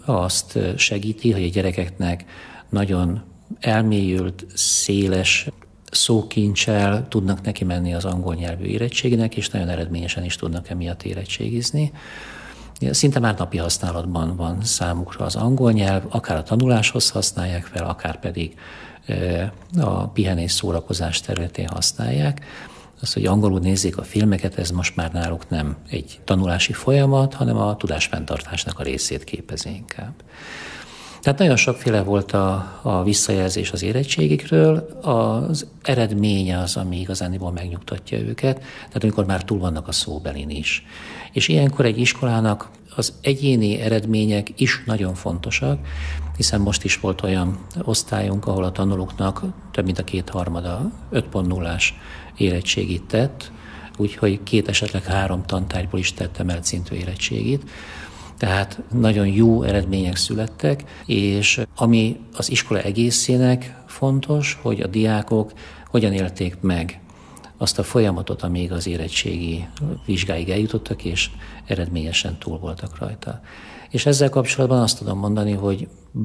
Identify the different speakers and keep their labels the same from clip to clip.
Speaker 1: azt segíti, hogy a gyerekeknek nagyon elmélyült, széles szókincsel tudnak neki menni az angol nyelvű érettségének, és nagyon eredményesen is tudnak emiatt érettségizni. Szinte már napi használatban van számukra az angol nyelv, akár a tanuláshoz használják fel, akár pedig a pihenés szórakozás területén használják. Az, hogy angolul nézzék a filmeket, ez most már náluk nem egy tanulási folyamat, hanem a tudásfenntartásnak a részét képezi inkább. Tehát nagyon sokféle volt a visszajelzés az érettségikről, az eredménye az, ami igazániból megnyugtatja őket, tehát amikor már túl vannak a szóbelin is. És ilyenkor egy iskolának az egyéni eredmények is nagyon fontosak, hiszen most is volt olyan osztályunk, ahol a tanulóknak több mint a 2/3 5.0-ás érettségit tett, úgyhogy 2, esetleg 3 tantárgyból is tett emelt szintű érettségit. Tehát nagyon jó eredmények születtek, és ami az iskola egészének fontos, hogy a diákok hogyan élték meg azt a folyamatot, amíg az érettségi vizsgáig eljutottak, és eredményesen túl voltak rajta. És ezzel kapcsolatban azt tudom mondani, hogy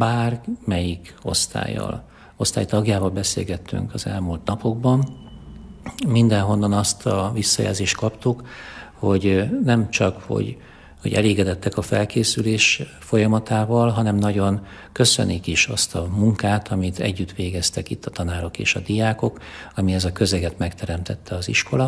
Speaker 1: bármelyik osztálytagjával beszélgettünk az elmúlt napokban, mindenhonnan azt a visszajelzést kaptuk, hogy nem csak, hogy elégedettek a felkészülés folyamatával, hanem nagyon köszönik is azt a munkát, amit együtt végeztek itt a tanárok és a diákok, ami ez a közeget megteremtette az iskola.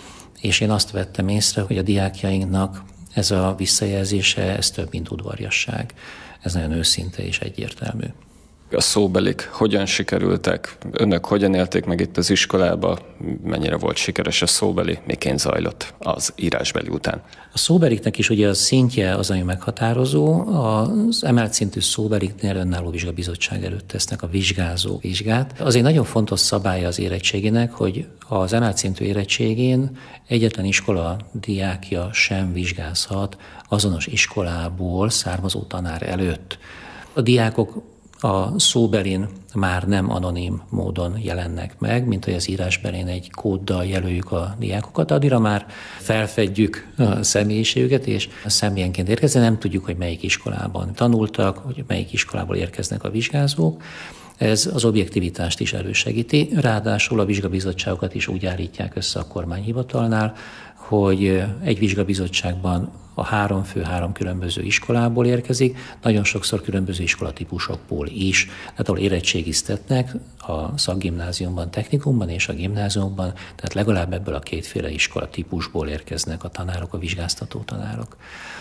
Speaker 1: És én azt vettem észre, hogy a diákjainknak ez a visszajelzése, ez több, mint udvariasság. Ez nagyon őszinte és egyértelmű.
Speaker 2: A szóbelik hogyan sikerültek? Önök hogyan élték meg itt az iskolába? Mennyire volt sikeres a szóbeli? Miként zajlott az írásbeli után?
Speaker 1: A szóbeliknek is ugye a szintje az, ami meghatározó. Az emelt szintű szóbeliknél önálló vizsgabizottság előtt tesznek a vizsgázó vizsgát. Az egy nagyon fontos szabálya az érettségének, hogy az emelt szintű érettségén egyetlen iskola diákja sem vizsgázhat azonos iskolából származó tanár előtt. A diákok a szóbelin már nem anonim módon jelennek meg, mint hogy az írásbelin egy kóddal jelöljük a diákokat, addigra már felfedjük a személyiségüket, és személyenként érkeznek, nem tudjuk, hogy melyik iskolában tanultak, hogy melyik iskolából érkeznek a vizsgázók. Ez az objektivitást is elősegíti, ráadásul a vizsgabizottságokat is úgy állítják össze a kormányhivatalnál, hogy egy vizsgabizottságban a 3 fő 3 különböző iskolából érkezik, nagyon sokszor különböző iskolatípusokból is, tehát ahol érettségiztetnek a szakgimnáziumban, technikumban és a gimnáziumban, tehát legalább ebből a 2 iskolatípusból érkeznek a tanárok, a vizsgáztató tanárok.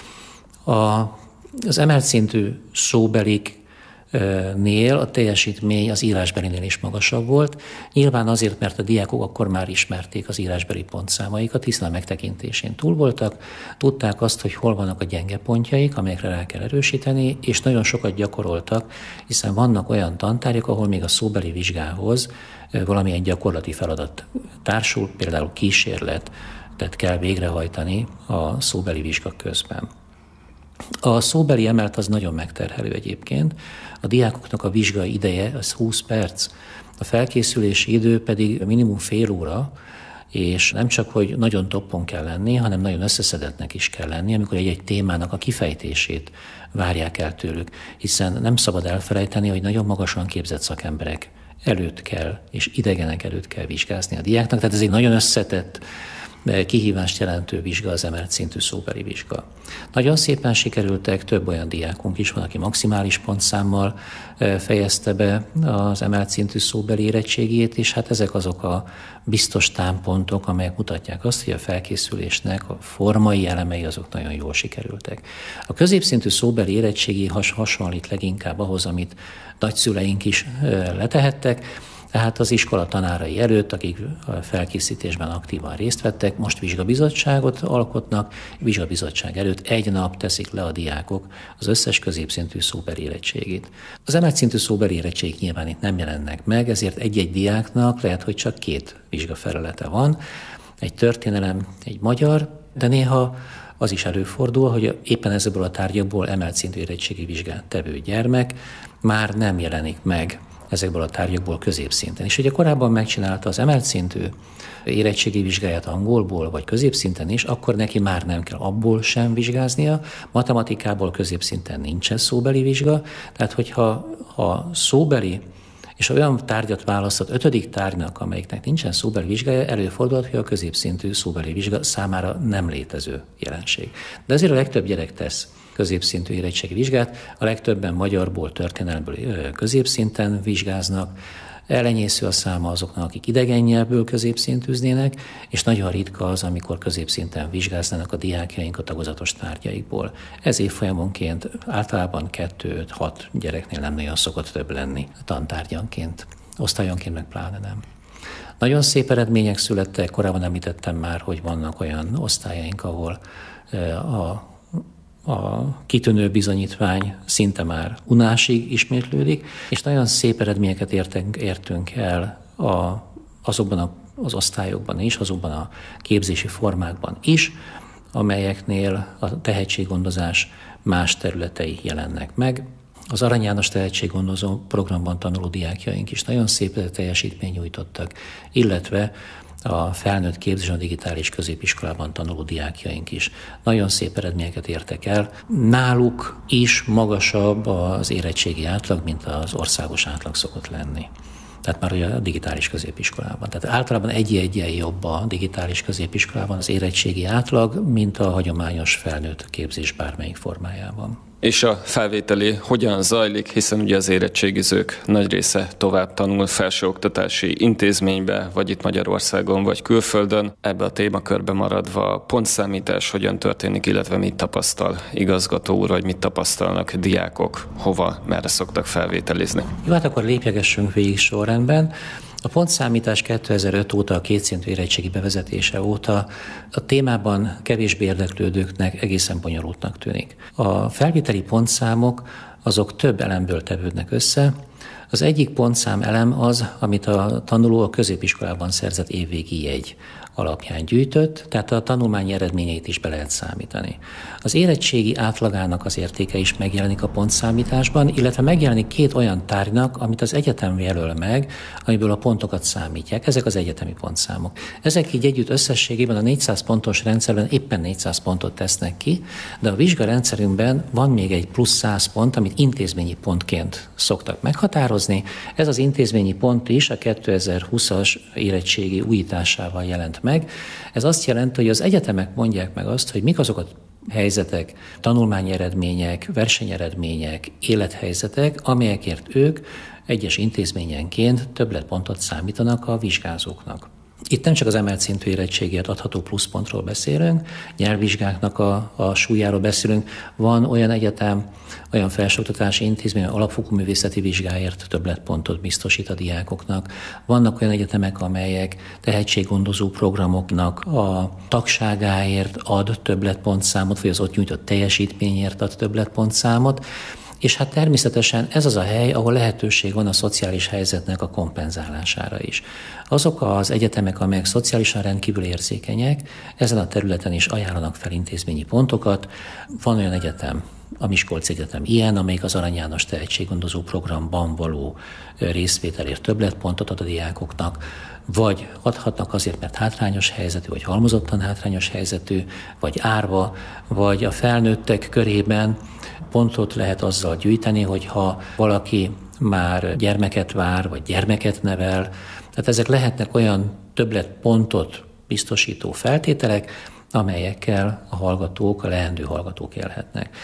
Speaker 1: Az emelt szintű szóbeliknél a teljesítmény az írásbelinél is magasabb volt. Nyilván azért, mert a diákok akkor már ismerték az írásbeli pontszámaikat, hiszen a megtekintésén túl voltak, tudták azt, hogy hol vannak a gyenge pontjaik, amelyekre rá kell erősíteni, és nagyon sokat gyakoroltak, hiszen vannak olyan tantárgyak, ahol még a szóbeli vizsgához valamilyen gyakorlati feladat társul, például kísérletet kell végrehajtani a szóbeli vizsga közben. A szóbeli emelt az nagyon megterhelő egyébként. A diákoknak a vizsgai ideje az 20 perc, a felkészülési idő pedig minimum fél óra, és nem csak, hogy nagyon toppon kell lenni, hanem nagyon összeszedettnek is kell lenni, amikor egy témának a kifejtését várják el tőlük, hiszen nem szabad elfelejteni, hogy nagyon magasan képzett szakemberek előtt kell, és idegenek előtt kell vizsgázni a diáknak, tehát ez egy nagyon összetett kihívást jelentő vizsga, az emelt szintű szóbeli vizsga. Nagyon szépen sikerültek, több olyan diákunk is van, aki maximális pontszámmal fejezte be az emelt szintű szóbeli érettségét, és hát ezek azok a biztos támpontok, amelyek mutatják azt, hogy a felkészülésnek a formai elemei azok nagyon jól sikerültek. A középszintű szóbeli érettségi hasonlít leginkább ahhoz, amit nagyszüleink is letehettek, tehát az iskola tanárai előtt, akik a felkészítésben aktívan részt vettek, most vizsgabizottságot alkotnak, vizsgabizottság előtt egy nap teszik le a diákok az összes középszintű szóbeli érettségét. Az emelt szintű szóbeli érettségek nyilván itt nem jelennek meg, ezért egy-egy diáknak lehet, hogy csak 2 vizsgafelelete van, egy történelem, egy magyar, de néha az is előfordul, hogy éppen ezekből a tárgyakból emelt szintű érettségi vizsgát tevő gyermek már nem jelenik meg ezekből a tárgyakból középszinten. És ugye korábban megcsinálta az emelt szintű érettségi vizsgáját angolból, vagy középszinten is, akkor neki már nem kell abból sem vizsgáznia. Matematikából középszinten nincsen szóbeli vizsga, tehát hogyha szóbeli és olyan tárgyat választott 5. tárgynak, amelyiknek nincsen szóbeli vizsgája, előfordulhat, hogy a középszintű szóbeli vizsga számára nem létező jelenség. De azért a legtöbb gyerek tesz középszintű érettségi vizsgát, a legtöbben magyarból, történelemből középszinten vizsgáznak, elenyésző a száma azoknak, akik idegen nyelvből középszintűznének, és nagyon ritka az, amikor középszinten vizsgáznának a diákjaink a tagozatos tárgyaikból. Ez évfolyamonként általában 2-5-6 gyereknél nem nagyon szokott több lenni tantárgyanként, osztályonként meg pláne nem. Nagyon szép eredmények születtek, korábban említettem már, hogy vannak olyan osztályaink, ahol a kitűnő bizonyítvány szinte már unásig ismétlődik, és nagyon szép eredményeket értünk el azokban az osztályokban is, azokban a képzési formákban is, amelyeknél a tehetséggondozás más területei jelennek meg. Az Arany János tehetséggondozó programban tanuló diákjaink is nagyon szép teljesítményt nyújtottak, illetve a felnőtt képzés a digitális középiskolában tanuló diákjaink is nagyon szép eredményeket értek el. Náluk is magasabb az érettségi átlag, mint az országos átlag szokott lenni. Tehát már ugye a digitális középiskolában. Tehát általában egyen jobb a digitális középiskolában az érettségi átlag, mint a hagyományos felnőtt képzés bármelyik formájában.
Speaker 2: És a felvételi hogyan zajlik, hiszen ugye az érettségizők nagy része tovább tanul felsőoktatási intézménybe, vagy itt Magyarországon, vagy külföldön. Ebbe a témakörbe maradva a pontszámítás hogyan történik, illetve mit tapasztal igazgató úr, vagy mit tapasztalnak diákok, hova, merre szoktak felvételizni?
Speaker 1: Jó, hát akkor lépjegessünk végig sorrendben. A pontszámítás 2005 óta, a kétszintű érettségi bevezetése óta a témában kevésbé érdeklődőknek egészen bonyolultnak tűnik. A felvételi pontszámok azok több elemből tevődnek össze. Az egyik pontszám elem az, amit a tanuló a középiskolában szerzett évvégi jegy alapján gyűjtött, tehát a tanulmányi eredményeit is be lehet számítani. Az érettségi átlagának az értéke is megjelenik a pontszámításban, illetve megjelenik 2 olyan tárgynak, amit az egyetem jelöl meg, amiből a pontokat számítják. Ezek az egyetemi pontszámok. Ezek így együtt összességében a 400 pontos rendszerben éppen 400 pontot tesznek ki, de a vizsgarendszerünkben van még egy plusz 100 pont, amit intézményi pontként szoktak meghatározni. Ez az intézményi pont is a 2020-as érettségi újításával jelent meg. Ez azt jelenti, hogy az egyetemek mondják meg azt, hogy mik azok a helyzetek, tanulmányi eredmények, versenyeredmények, élethelyzetek, amelyekért ők egyes intézményenként többletpontot számítanak a vizsgázóknak. Itt nem csak az emelt szintű érettségért adható pluszpontról beszélünk, nyelvvizsgáknak a súlyáról beszélünk. Van olyan egyetem, olyan felsőoktatási intézmény, alapfokú művészeti vizsgáért többletpontot biztosít a diákoknak. Vannak olyan egyetemek, amelyek tehetséggondozó programoknak a tagságáért ad többletpontszámot, vagy az ott nyújtott teljesítményért ad többletpontszámot. És hát természetesen ez az a hely, ahol lehetőség van a szociális helyzetnek a kompenzálására is. Azok az egyetemek, amelyek szociálisan rendkívül érzékenyek, ezen a területen is ajánlanak fel intézményi pontokat. Van olyan egyetem, a Miskolci Egyetem ilyen, amelyik az Arany János tehetséggondozó programban való részvételért többletpontot ad a diákoknak, vagy adhatnak azért, mert hátrányos helyzetű, vagy halmozottan hátrányos helyzetű, vagy árva, vagy a felnőttek körében pontot lehet azzal gyűjteni, hogyha valaki már gyermeket vár, vagy gyermeket nevel. Tehát ezek lehetnek olyan többletpontot biztosító feltételek, amelyekkel a hallgatók, a leendő hallgatók élhetnek.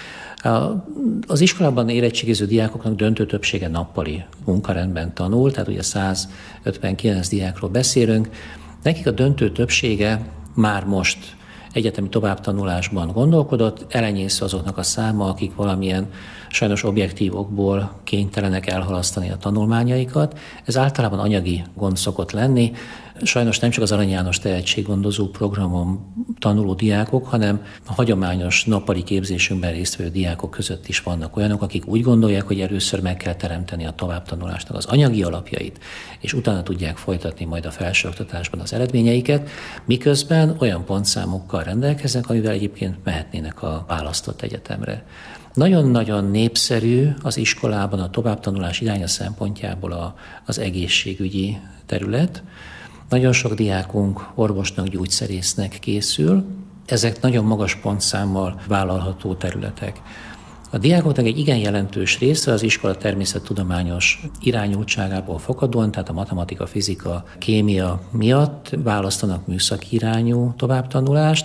Speaker 1: Az iskolában érettségiző diákoknak döntő többsége nappali munkarendben tanul, tehát ugye 159 diákról beszélünk. Nekik a döntő többsége már most egyetemi továbbtanulásban gondolkodott, elenyésző azoknak a száma, akik valamilyen sajnos objektív okból kénytelenek elhalasztani a tanulmányaikat. Ez általában anyagi gond szokott lenni. Sajnos nem csak az Arany János tehetséggondozó programon tanuló diákok, hanem a hagyományos nappali képzésünkben résztvevő diákok között is vannak olyanok, akik úgy gondolják, hogy először meg kell teremteni a továbbtanulásnak az anyagi alapjait, és utána tudják folytatni majd a felsőoktatásban az eredményeiket, miközben olyan pontszámokkal rendelkeznek, amivel egyébként mehetnének a választott egyetemre. Nagyon-nagyon népszerű az iskolában a továbbtanulás iránya szempontjából az egészségügyi terület. Nagyon sok diákunk orvosnak, gyógyszerésznek készül. Ezek nagyon magas pontszámmal vállalható területek. A diákoknak egy igen jelentős része az iskola természettudományos irányultságából fakadóan, tehát a matematika, fizika, kémia miatt választanak műszaki irányú továbbtanulást,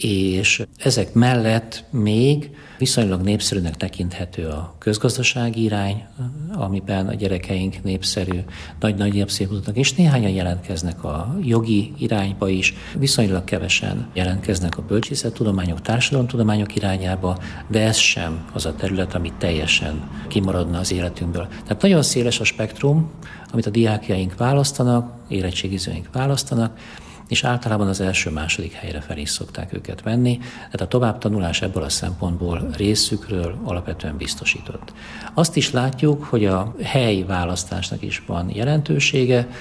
Speaker 1: és ezek mellett még viszonylag népszerűnek tekinthető a közgazdasági irány, amiben a gyerekeink népszerű, nagy népszerűt mutatnak, és néhányan jelentkeznek a jogi irányba is, viszonylag kevesen jelentkeznek a bölcsészettudományok, társadalomtudományok irányába, de ez sem az a terület, ami teljesen kimaradna az életünkből. Tehát nagyon széles a spektrum, amit a diákjaink választanak, érettségizőink választanak, és általában az első-második helyre fel is szokták őket venni, tehát a továbbtanulás ebből a szempontból részükről alapvetően biztosított. Azt is látjuk, hogy a hely választásnak is van jelentősége.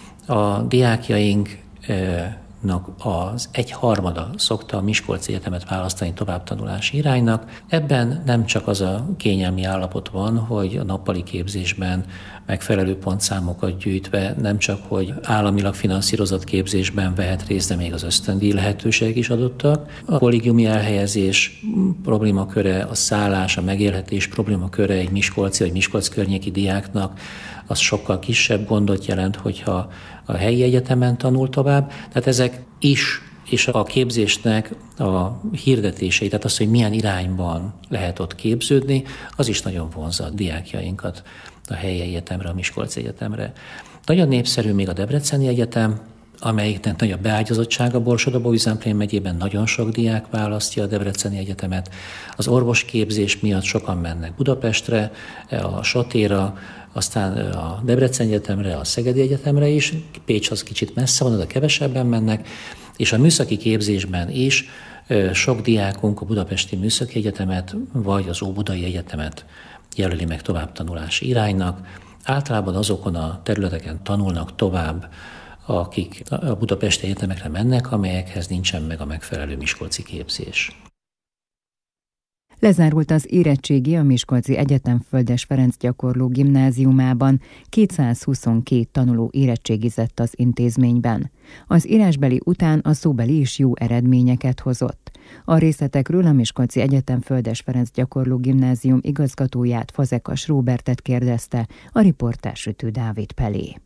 Speaker 1: A diákjainknak az 1/3 szokta a Miskolci Egyetemet választani továbbtanulási iránynak. Ebben nem csak az a kényelmi állapot van, hogy a nappali képzésben megfelelő pontszámokat gyűjtve, nem csak, hogy államilag finanszírozott képzésben vehet részt, de még az ösztöndíj lehetőségek is adottak. A kollégiumi elhelyezés problémaköre, a szállás, a megélhetés problémaköre egy miskolci vagy Miskolc környéki diáknak az sokkal kisebb gondot jelent, hogyha a helyi egyetemen tanul tovább. Tehát ezek is, és a képzésnek a hirdetései, tehát az, hogy milyen irányban lehet ott képződni, az is nagyon vonzza a diákjainkat a helyi egyetemre, a Miskolci Egyetemre. Nagyon népszerű még a Debreceni Egyetem, amelyiknek nagy a beágyazottsága Borsod-Abaúj-Zemplén megyében, nagyon sok diák választja a Debreceni Egyetemet. Az orvosképzés miatt sokan mennek Budapestre, a Sotéra, aztán a Debreceni Egyetemre, a Szegedi Egyetemre is, Pécs az kicsit messze van, oda kevesebben mennek, és a műszaki képzésben is sok diákunk a Budapesti Műszaki Egyetemet vagy az Óbudai Egyetemet jelöli meg továbbtanulási iránynak. Általában azokon a területeken tanulnak tovább, akik a budapesti egyetemekre mennek, amelyekhez nincsen meg a megfelelő miskolci képzés.
Speaker 3: Lezárult az érettségi a Miskolci Egyetem Földes Ferenc gyakorló gimnáziumában, 222 tanuló érettségizett az intézményben. Az írásbeli után a szóbeli is jó eredményeket hozott. A részletekről a Miskolci Egyetem Földes Ferenc gyakorló gimnázium igazgatóját, Fazekas Róbertet kérdezte a riporter Sütő Dávid Pelé.